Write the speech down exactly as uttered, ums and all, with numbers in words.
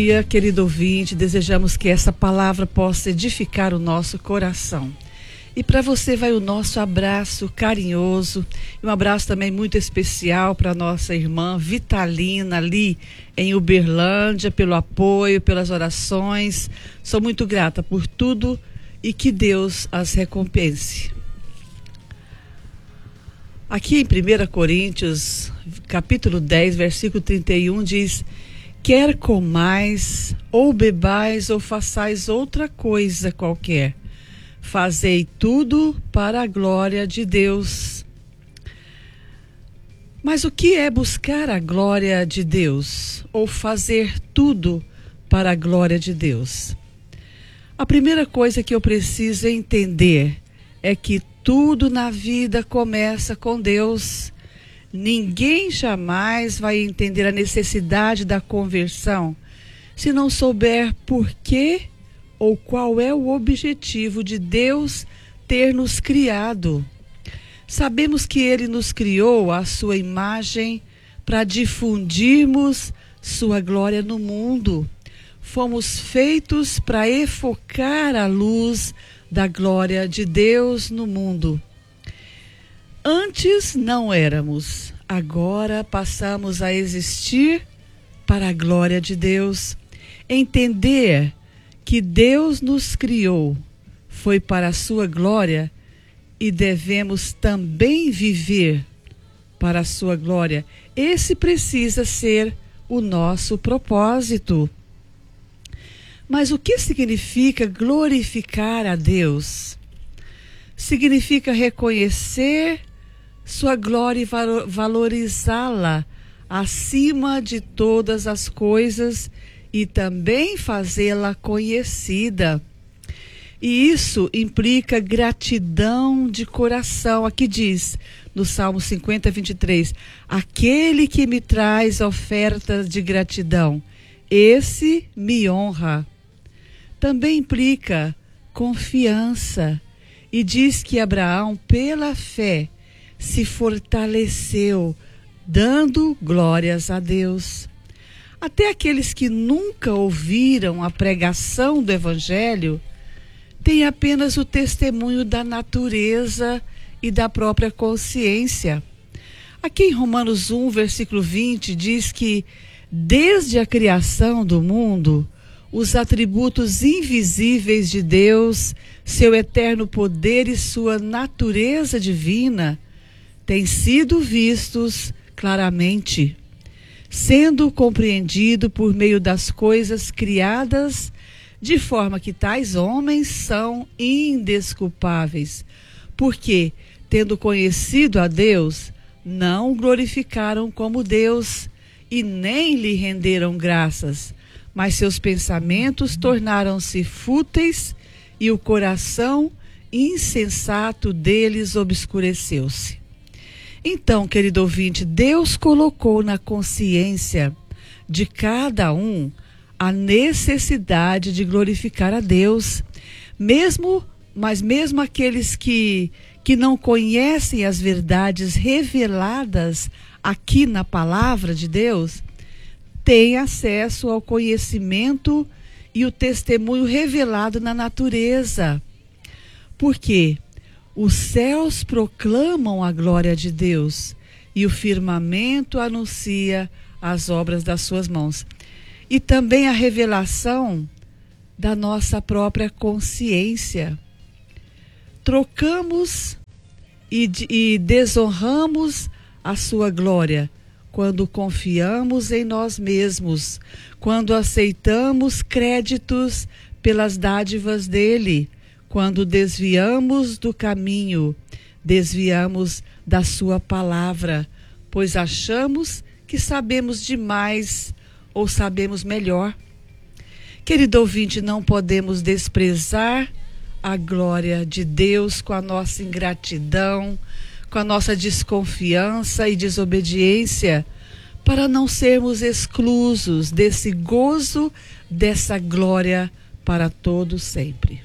dia, querido ouvinte. Desejamos que essa palavra possa edificar o nosso coração. E para você vai o nosso abraço carinhoso e um abraço também muito especial para nossa irmã Vitalina ali em Uberlândia, pelo apoio, pelas orações. Sou muito grata por tudo e que Deus as recompense. Aqui em primeira Coríntios, capítulo dez, versículo trinta e um, diz: quer comais, ou bebais, ou façais outra coisa qualquer, fazei tudo para a glória de Deus. Mas o que é buscar a glória de Deus, ou fazer tudo para a glória de Deus? A primeira coisa que eu preciso entender é que tudo na vida começa com Deus. Ninguém jamais vai entender a necessidade da conversão se não souber por que ou qual é o objetivo de Deus ter nos criado. Sabemos que Ele nos criou à sua imagem para difundirmos sua glória no mundo. Fomos feitos para enfocar a luz da glória de Deus no mundo. Antes não éramos, agora passamos a existir para a glória de Deus. Entender que Deus nos criou foi para a sua glória e devemos também viver para a sua glória. Esse precisa ser o nosso propósito. Mas o que significa glorificar a Deus? Significa reconhecer sua glória e valorizá-la acima de todas as coisas e também fazê-la conhecida. E isso implica gratidão de coração. Aqui diz, no Salmo cinquenta, vinte e três, aquele que me traz ofertas de gratidão, esse me honra. Também implica confiança. E diz que Abraão, pela fé, se fortaleceu, dando glórias a Deus. Até aqueles que nunca ouviram a pregação do Evangelho têm apenas o testemunho da natureza e da própria consciência. Aqui em Romanos um, versículo vinte, diz que desde a criação do mundo, os atributos invisíveis de Deus, seu eterno poder e sua natureza divina têm sido vistos claramente, sendo compreendido por meio das coisas criadas, de forma que tais homens são indesculpáveis, porque, tendo conhecido a Deus, não o glorificaram como Deus e nem lhe renderam graças, mas seus pensamentos tornaram-se fúteis e o coração insensato deles obscureceu-se. Então, querido ouvinte, Deus colocou na consciência de cada um a necessidade de glorificar a Deus, mesmo, mas mesmo aqueles que, que não conhecem as verdades reveladas aqui na palavra de Deus, têm acesso ao conhecimento e o testemunho revelado na natureza. Por quê? Os céus proclamam a glória de Deus e o firmamento anuncia as obras das suas mãos. E também a revelação da nossa própria consciência. Trocamos e, e desonramos a sua glória quando confiamos em nós mesmos, quando aceitamos créditos pelas dádivas dele, quando desviamos do caminho, desviamos da sua palavra, pois achamos que sabemos demais ou sabemos melhor. Querido ouvinte, não podemos desprezar a glória de Deus com a nossa ingratidão, com a nossa desconfiança e desobediência, para não sermos exclusos desse gozo, dessa glória para todo sempre.